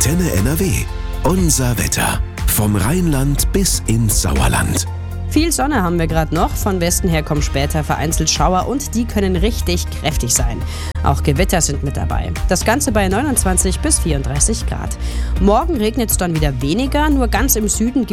Antenne NRW. Unser Wetter. Vom Rheinland bis ins Sauerland. Viel Sonne haben wir gerade noch. Von Westen her kommen später vereinzelt Schauer und die können richtig kräftig sein. Auch Gewitter sind mit dabei. Das Ganze bei 29 bis 34 Grad. Morgen regnet es dann wieder weniger, nur ganz im Süden